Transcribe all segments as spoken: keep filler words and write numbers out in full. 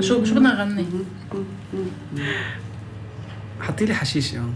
شو شو بدنا نغني؟ حطي لي حشيش يا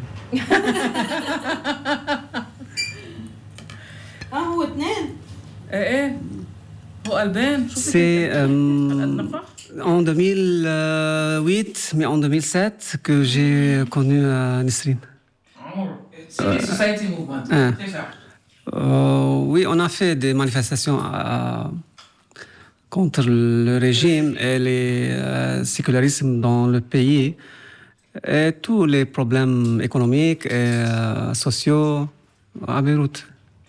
اه هو اثنين ايه ايه هو قلبين شو C'est euh, en deux mille huit, mais en deux mille sept que j'ai connu euh, Nesrine. Civil Society Movement. Euh, euh, oui, on a fait des manifestations à, contre le régime et le euh, sécularisme dans le pays et tous les problèmes économiques et euh, sociaux à Beyrouth.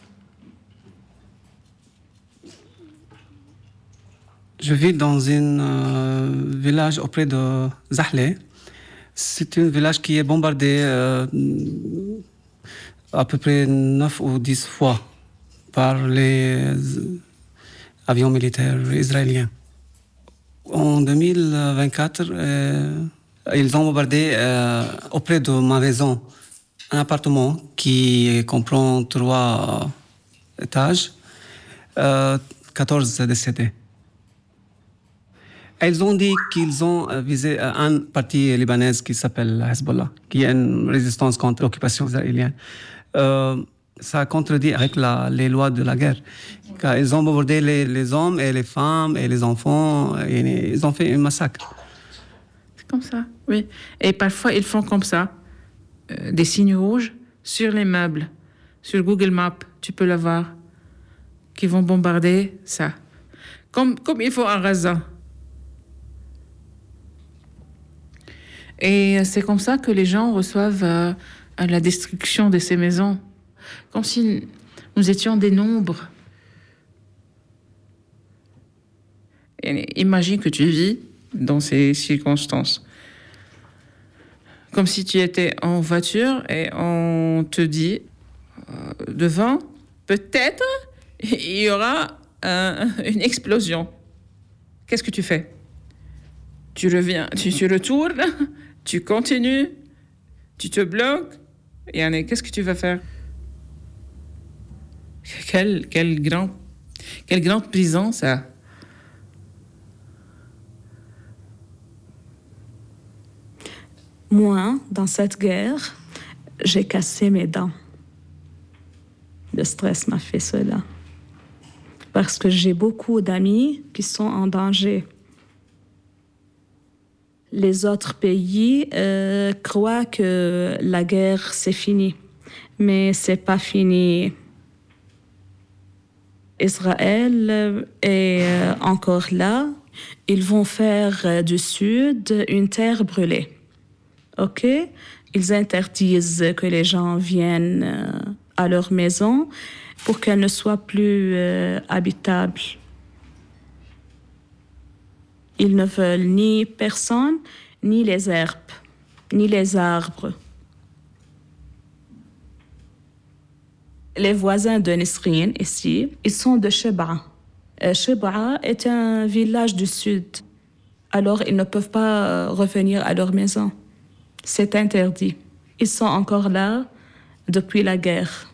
Je vis dans un euh, village auprès de Zahle. C'est un village qui est bombardé euh, à peu près neuf ou dix fois par les avions militaires israéliens. En deux mille vingt-quatre, euh, ils ont bombardé euh, auprès de ma maison un appartement qui comprend trois étages, euh, quatorze décédés. Ils ont dit qu'ils ont visé un parti libanaise qui s'appelle Hezbollah, qui est une résistance contre l'occupation israélienne. Euh, ça contredit avec la, les lois de la guerre. Car ils ont bombardé les, les hommes et les femmes et les enfants. Et ils ont fait un massacre. C'est comme ça, oui. Et parfois, ils font comme ça. Euh, des signes rouges sur les meubles. Sur Google Maps, tu peux le voir. Qui vont bombarder ça. Comme, comme il faut en Gaza. Et c'est comme ça que les gens reçoivent euh, la destruction de ces maisons. Comme si nous étions des nombres. Et imagine que tu vis dans ces circonstances. Comme si tu étais en voiture et on te dit, euh, devant, peut-être, il y aura euh, une explosion. Qu'est-ce que tu fais ? Tu reviens, tu, tu retournes, tu continues, tu te bloques. Et allez, qu'est-ce que tu vas faire ? Quelle, quelle, grand, quelle grande prison, ça. Moi, dans cette guerre, j'ai cassé mes dents. Le stress m'a fait cela. Parce que j'ai beaucoup d'amis qui sont en danger. Les autres pays euh, croient que la guerre, c'est fini. Mais c'est pas fini. Israël est encore là. Ils vont faire du Sud une terre brûlée. OK? Ils interdisent que les gens viennent à leur maison pour qu'elle ne soit plus euh, habitable. Ils ne veulent ni personne, ni les herbes, ni les arbres. Les voisins de Nesrine, ici, ils sont de Sheba. Sheba est un village du sud. Alors, ils ne peuvent pas revenir à leur maison. C'est interdit. Ils sont encore là depuis la guerre.